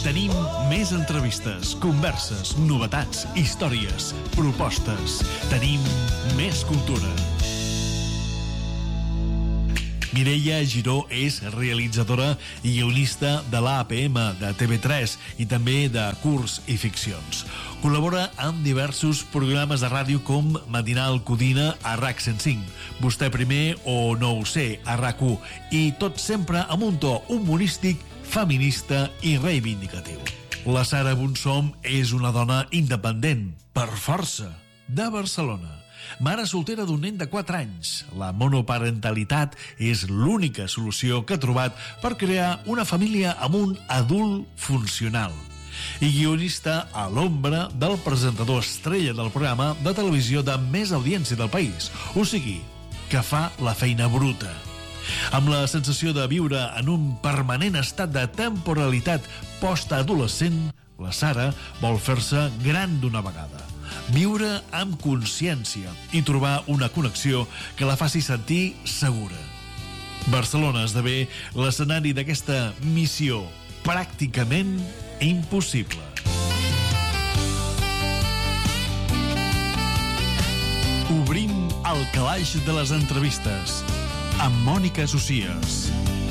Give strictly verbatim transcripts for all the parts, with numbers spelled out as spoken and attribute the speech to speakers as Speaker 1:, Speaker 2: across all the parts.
Speaker 1: Tenim més entrevistes, converses, novetats, històries, propostes. Tenim més cultura. Mireia Giró és realitzadora i guionista de l'A P M de T V tres i també de Curs i Ficcions. Col·labora amb diversos programes de ràdio com Matinal Codina a R A C cent cinc, Vostè primer o No ho sé a R A C u, i tot sempre amb un to humorístic, feminista i reivindicatiu. La Sara Bonsom és una dona independent, per força, de Barcelona. Mare soltera d'un nen de quatre anys. La monoparentalitat és l'única solució que ha trobat per crear una família amb un adult funcional. I guionista a l'ombra del presentador estrella del programa de televisió de més audiència del país. O sigui, que fa la feina bruta. Amb la sensació de viure en un permanent estat de temporalitat post-adolescent, la Sara vol fer-se gran d'una vegada. Viure amb consciència i trobar una connexió que la faci sentir segura. Barcelona esdevé l'escenari d'aquesta missió pràcticament impossible. Obrim el calaix de les entrevistes amb Mònica Socias.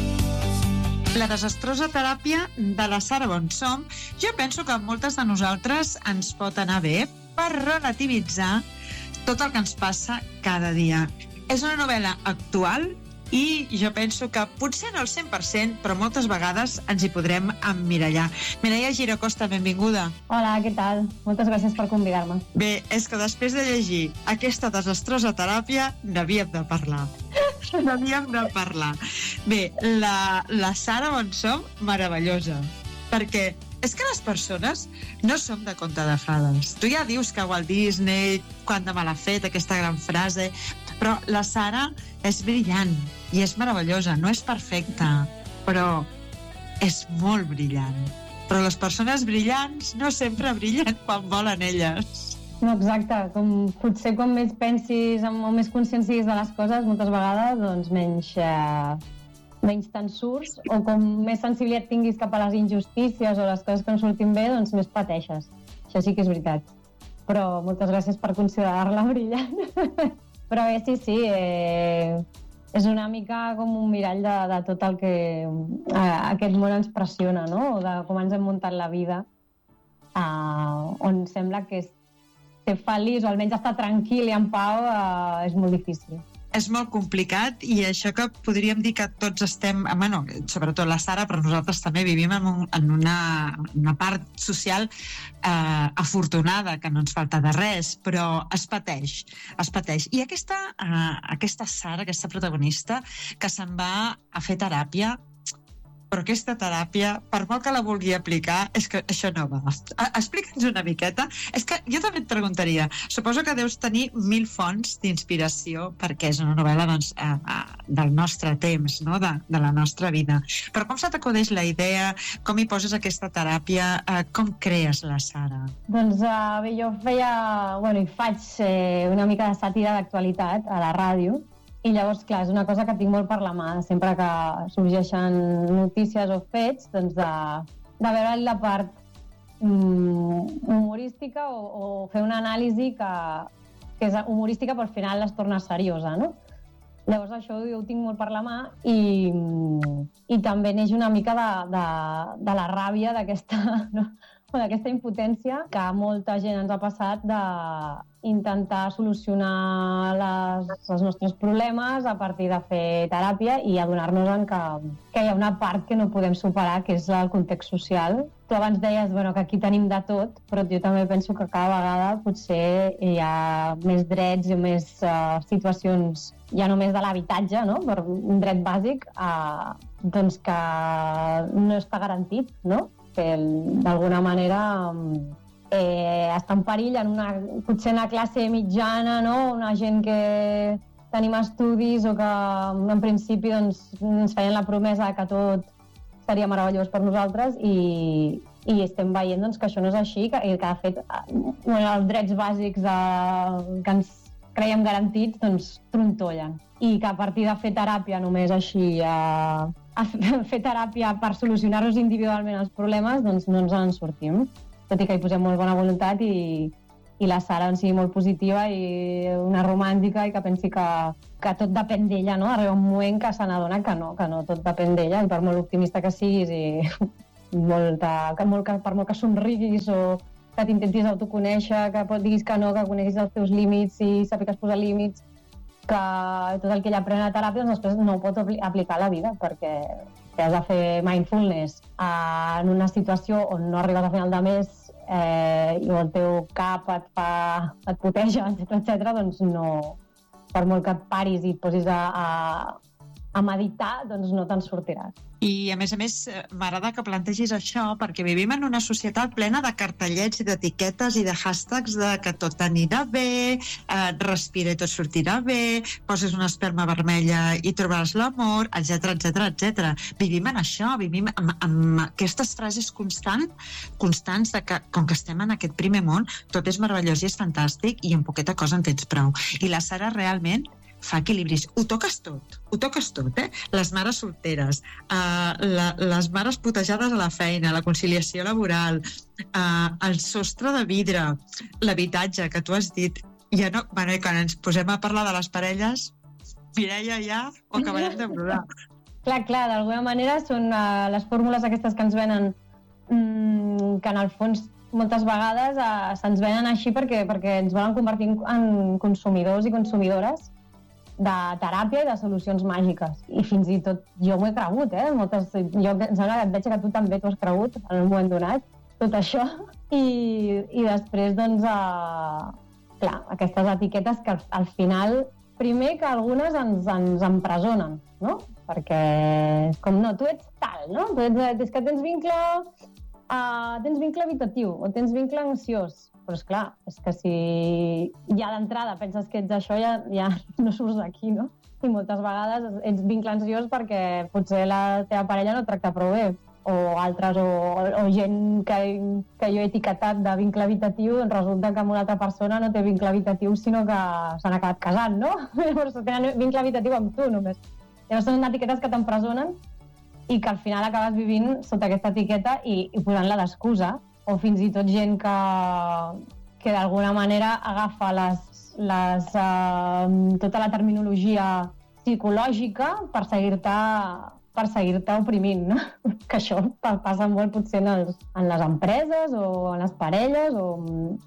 Speaker 2: La desastrosa teràpia de la Sara Bonsom, jo penso que a moltes de nosaltres ens pot anar bé per relativitzar tot el que ens passa cada dia. És una novel·la actual i jo penso que potser no al cent per cent, però moltes vegades ens hi podrem emmirallar. Mireia Giró Costa, benvinguda.
Speaker 3: Hola, què tal? Moltes gràcies per convidar-me.
Speaker 2: Bé, és que després de llegir aquesta desastrosa teràpia n'havíem de parlar. N'havíem de parlar. Bé, la, la Sara Bonsom, meravellosa, perquè és que les persones no som de conte de fades. Tu ja dius que Walt Disney, quan de mal ha fet, aquesta gran frase, però la Sara és brillant i és meravellosa, no és perfecta, però és molt brillant. Però les persones brillants no sempre brillen quan volen elles.
Speaker 3: No, exacte, com potser quan més pensis o més conscient siguis de les coses, moltes vegades doncs menys, eh, menys te'n surts, o com més sensibilitat tinguis cap a les injustícies o les coses que no surtin bé, doncs més pateixes. Això sí que és veritat. Però moltes gràcies per considerar-la brillant. Però bé, sí, sí, eh, és una mica com un mirall de, de tot el que eh, aquest món ens pressiona, no? O de com ens hem muntat la vida, eh, on sembla que és ser feliç o almenys estar tranquil i en pau eh, és molt difícil.
Speaker 2: És molt complicat i això que podríem dir que tots estem, bueno, sobretot la Sara, però nosaltres també vivim en, un, en una, una part social eh, afortunada, que no ens falta de res, però es pateix, es pateix. I aquesta, eh, aquesta Sara, aquesta protagonista, que se'n va a fer teràpia, però aquesta teràpia, per molt que la vulgui aplicar, és que això no va. Explica'ns una miqueta. És que jo també et preguntaria, suposo que deus tenir mil fonts d'inspiració perquè és una novel·la doncs, eh, eh, del nostre temps, no? de, de la nostra vida. Però com se t'acudeix la idea? Com hi poses aquesta teràpia? Eh, com crees la Sara?
Speaker 3: Doncs eh, bé, jo feia, bueno, i faig eh, una mica de sàtira d'actualitat a la ràdio. I llavors, clar, és una cosa que tinc molt per la mà. Sempre que sorgeixen notícies o fets, doncs de, de veure la part mm, humorística o, o fer una anàlisi que, que és humorística però al final es torna seriosa, no? Llavors això jo ho tinc molt per la mà i, i també neix una mica de, de, de la ràbia d'aquesta, no? d'aquesta impotència que molta gent ens ha passat d'intentar solucionar les, els nostres problemes a partir de fer teràpia i adonar-nos que, que hi ha una part que no podem superar, que és el context social. Tu abans deies bueno, que aquí tenim de tot, però jo també penso que cada vegada potser hi ha més drets i més uh, situacions, ja només de l'habitatge, no? Per un dret bàsic, uh, doncs que no està garantit, no? Que d'alguna manera eh, està en perill en una, potser una classe mitjana, no? Una gent que tenim estudis o que en principi doncs, ens feien la promesa que tot seria meravellós per nosaltres i, i estem veient doncs, que això no és així, que, que de fet bueno, els drets bàsics de, que ens creiem garantits doncs, trontollen. I que a partir de fer teràpia només així a, a fer teràpia per solucionar-nos individualment els problemes, doncs no ens en sortim. Tot i que hi posem molt bona voluntat i, i la Sara en sigui molt positiva i una romàntica i que pensi que, que tot depèn d'ella, no? Arriba un moment que se n'adona que no, que no tot depèn d'ella, i per molt optimista que siguis i molta, que molt, que, per molt que somriguis o que t'intentis autoconèixer, que diguis que no, que coneguis els teus límits i sàpigues posar límits, que tot el que ella aprèn a teràpia doncs després no ho pot aplicar a la vida, perquè si has de fer mindfulness en una situació on no arribes a final de mes eh, i el teu cap et fa, et puteja, etcètera, etcètera, doncs no, per molt que et paris i et posis a, a, a meditar, doncs no te'n sortiràs.
Speaker 2: I, a més a més, m'agrada que plantegis això perquè vivim en una societat plena de cartellets i d'etiquetes i de hashtags de que tot anirà bé, eh, respira i tot sortirà bé, poses una esperma vermella i trobaràs l'amor, etcètera, etcètera, etcètera. Vivim en això, vivim amb, amb aquestes frases constants, constants de que, com que estem en aquest primer món, tot és meravellós i és fantàstic i en poqueta cosa en tens prou. I la Sara realment fa equilibris. Ho toques tot, ho toques tot, eh? Les mares solteres, uh, la, les mares putejades a la feina, la conciliació laboral, uh, el sostre de vidre, l'habitatge, que tu has dit. Ja no, bueno, quan ens posem a parlar de les parelles, Mireia, ja ho acabarem de plorar.
Speaker 3: Clar, clar, d'alguna manera són uh, les fórmules aquestes que ens venen, mm, que en el fons moltes vegades uh, se'ns venen així perquè, perquè ens volen convertir en consumidors i consumidores de teràpia i de solucions màgiques. I fins i tot jo m'ho he cregut, eh? Moltes, jo em sembla que et veig que tu també t'ho has cregut en un moment donat, tot això. I, i després, doncs, eh, clar, aquestes etiquetes que al, al final, primer que algunes ens, ens empresonen, no? Perquè és com, no, tu ets tal, no? Tu ets, és que tens vincle, uh, tens vincle habitatiu o tens vincle ansiós. Però, esclar, és que si ja d'entrada penses que ets això, ja, ja no surts d'aquí, no? I moltes vegades ets vincle ansiós perquè potser la teva parella no et tracta prou bé, o altres, o, o gent que, que jo he etiquetat de vincle habitatiu, doncs resulta que amb una altra persona no té vincle habitatiu, sinó que s'han acabat casant, no? Llavors tenen vincle habitatiu amb tu, només. Llavors són etiquetes que t'empresonen i que al final acabes vivint sota aquesta etiqueta i, i posant-la d'excusa, o fins i tot gent que, que d'alguna manera agafa les, les, uh, tota la terminologia psicològica per seguir-te per seguir-te oprimint, no? Que això passa molt potser en, els, en les empreses o en les parelles, o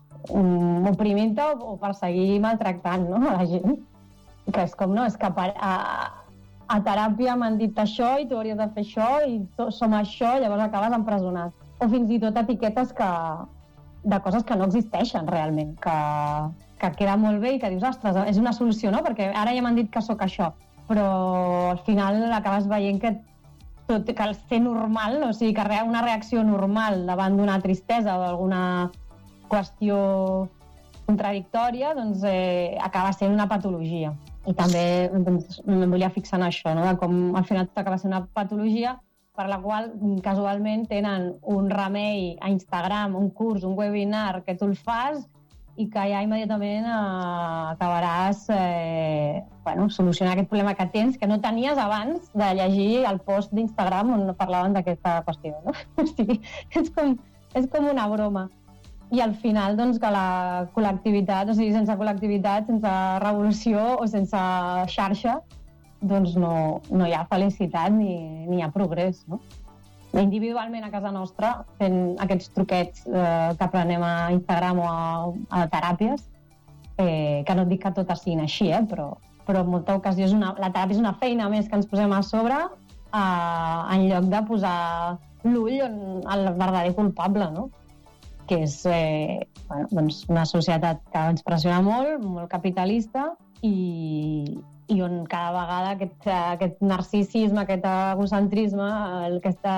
Speaker 3: um, oprimint-te o, o per seguir maltractant, no? A la gent. Que és com, no, és que a, a, a teràpia m'han dit això i tu hauries de fer això i to, som això, llavors acabes empresonat. O fins i tot etiquetes que, de coses que no existeixen realment, que, que queda molt bé i que dius, ostres, és una solució, no? Perquè ara ja m'han dit que sóc això, però al final acabes veient que tot, que el ser normal, o sigui, que una reacció normal davant d'una tristesa o d'alguna qüestió contradictòria, doncs eh, acaba sent una patologia. I també doncs, em volia fixar en això, no? De com al final tot acaba sent una patologia per la qual casualment tenen un remei a Instagram, un curs, un webinar, que tu el fas i que ja immediatament eh, acabaràs eh, bueno, solucionant aquest problema que tens, que no tenies abans de llegir el post d'Instagram on parlaven d'aquesta qüestió, no? O sigui, és com, és com una broma. I al final, doncs, que la col·lectivitat, o sigui, sense col·lectivitat, sense revolució o sense xarxa, doncs no, no hi ha felicitat ni, ni hi ha progrés, no? Individualment a casa nostra, fent aquests truquets eh, que aprenem a Instagram o a, a teràpies, eh, que no et dic que totes siguin així, eh, però, però en molta ocasió és una, la teràpia és una feina més que ens posem a sobre eh, en lloc de posar l'ull en el verdader culpable, no? Que és eh, bueno, doncs una societat que ens pressiona molt, molt capitalista, i, i on cada vegada aquest, aquest narcisisme, aquest egocentrisme, aquesta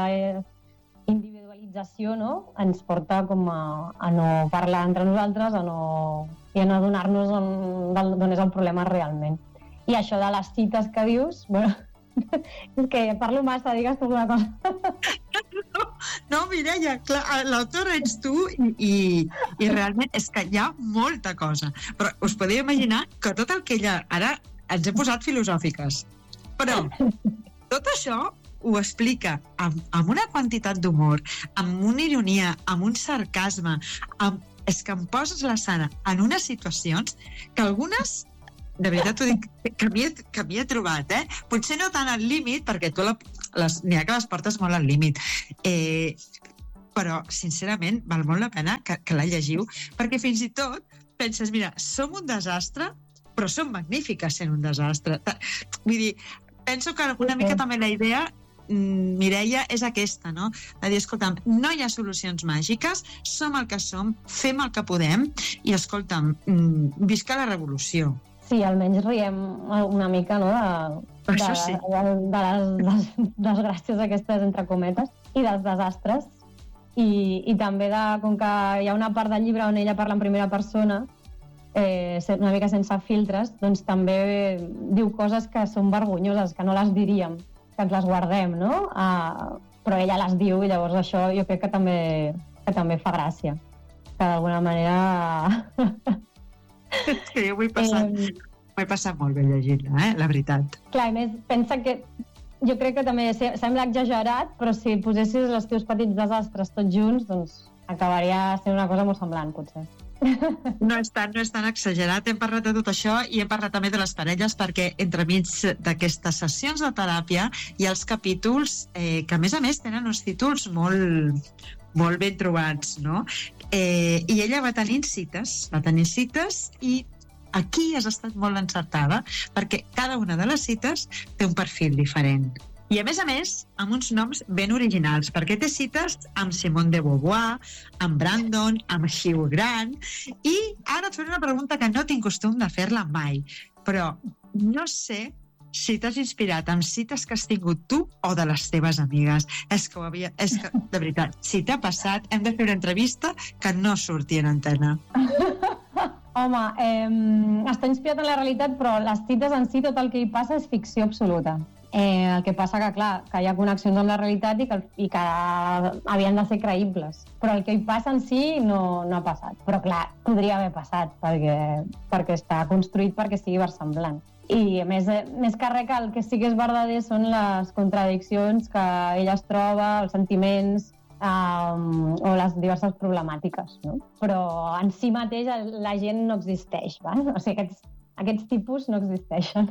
Speaker 3: individualització, no? Ens porta com a, a no parlar entre nosaltres, a no, i a no adonar-nos d'on és el problema realment. I això de les cites que dius, bueno, és que parlo massa, digues tu alguna cosa.
Speaker 2: No, no, Mireia, clar, l'autora ets tu i, i, i realment és que hi ha molta cosa. Però us podeu imaginar que tot el que ella... Ara ens he posat filosòfiques, però tot això ho explica amb, amb una quantitat d'humor, amb una ironia, amb un sarcasme, amb, és que em poses la Sara en unes situacions que algunes, de veritat t'ho dic, que m'hi he, que m'hi he trobat, eh? Potser no tant al límit, perquè tu la, les, n'hi ha que les portes molt al límit, eh, però, sincerament, val molt la pena que, que la llegiu, perquè fins i tot penses, mira, som un desastre, però som magnífiques sent un desastre. Vull dir, penso que una mica també la idea, Mireia, és aquesta, no? De dir, escolta'm, no hi ha solucions màgiques, som el que som, fem el que podem, i, escolta'm, visca la revolució.
Speaker 3: Sí, almenys riem una mica, no?, de, de, sí. de, de les desgràcies aquestes, entre cometes, i dels desastres. I, i també, de, com que hi ha una part del llibre on ella parla en primera persona, eh, una mica sense filtres, doncs també diu coses que són vergonyoses, que no les diríem, que ens les guardem, no? Uh, però ella les diu, i llavors això jo crec que també, que també fa gràcia. Que d'alguna manera...
Speaker 2: És que jo m'ho he passat, eh, m'ho he passat molt bé llegint-la, eh? La veritat.
Speaker 3: Clar, a més, pensa que jo crec que també sembla exagerat, però si posessis els teus petits desastres tots junts, doncs acabaria sent una cosa molt semblant, potser.
Speaker 2: No és tan, no és tan exagerat. Hem parlat de tot això i hem parlat també de les parelles, perquè entremig d'aquestes sessions de teràpia hi ha els capítols eh, que, a més a més, tenen uns títols molt, molt ben trobats, no? Eh, I ella va tenir cites, va tenir cites i aquí has estat molt encertada, perquè cada una de les cites té un perfil diferent. I, a més a més, amb uns noms ben originals, perquè té cites amb Simone de Beauvoir, amb Brandon, amb Hugh Grant, i ara et faré una pregunta que no tinc costum de fer-la mai, però no sé si t'has inspirat amb cites que has tingut tu o de les teves amigues. És que, ho havia, és que de veritat, si t'ha passat, hem de fer una entrevista que no surti en antena.
Speaker 3: Home, eh, està inspirat en la realitat, però les cites en si, tot el que hi passa és ficció absoluta. Eh, el que passa que, clar, que hi ha connexions amb la realitat i que, i que havien de ser creïbles. Però el que hi passa en si no, no ha passat. Però, clar, podria haver passat, perquè, perquè està construït perquè sigui versemblant. I, a més, més que res, el que sí que és verdader són les contradiccions que ella es troba, els sentiments, Um, o les diverses problemàtiques, no? Però en si mateix la gent no existeix, va? O sigui, aquests, aquests tipus no existeixen.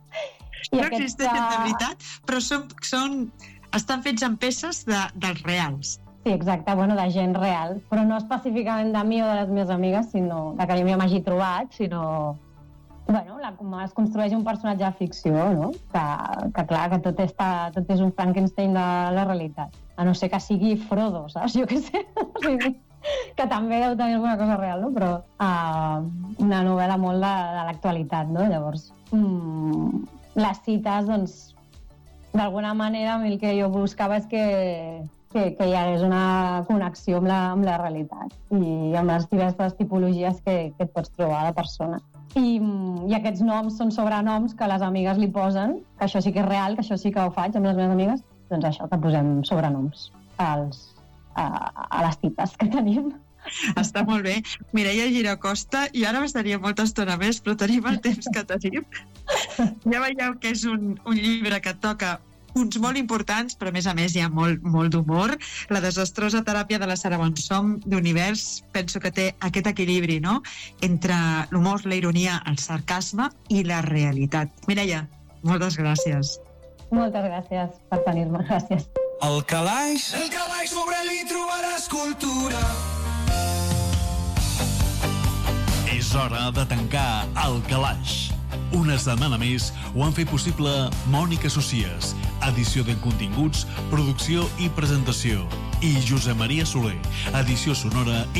Speaker 2: I no aquests, existeixen de veritat, però són, són, estan fets en peces de, dels reals.
Speaker 3: Sí, exacte, bueno, de gent real, però no específicament de mi o de les meves amigues, sinó de que jo m'hagi trobat, sinó... Bueno, la, com es construeix un personatge de ficció, no? Que, que clar, que tot, està, tot és un Frankenstein de la realitat. A no ser que sigui Frodo, saps? Jo què sé. O sigui, que també deu tenir alguna cosa real, no? Però uh, una novel·la molt de, de l'actualitat, no? Llavors, mm, les cites, doncs, d'alguna manera, el que jo buscava és que, que, que hi hagués una connexió amb la, amb la realitat i amb les diverses tipologies que, que et pots trobar de persona. I, i aquests noms són sobrenoms que les amigues li posen, que això sí que és real, que això sí que ho faig amb les meves amigues, doncs això, que posem sobrenoms als, a, a les cites que tenim.
Speaker 2: Està molt bé. Mireia Giracosta, i ara m'estaria molta estona més, però tenim el temps que tenim. Ja veieu que és un, un llibre que toca punts molt importants, però a més a més hi ha molt, molt d'humor. La desastrosa teràpia de la Sara Bonsom d'Univers penso que té aquest equilibri, no?, entre l'humor, la ironia, el sarcasme i la realitat. Mireia, moltes gràcies.
Speaker 3: Moltes gràcies per tenir-me, gràcies.
Speaker 4: El calaix, el calaix sobre ell hi trobaràs cultura.
Speaker 1: És hora de tancar el calaix. Una setmana més ho han fet possible Mònica Socies, edició de continguts, producció i presentació, i Josep Maria Soler, edició sonora i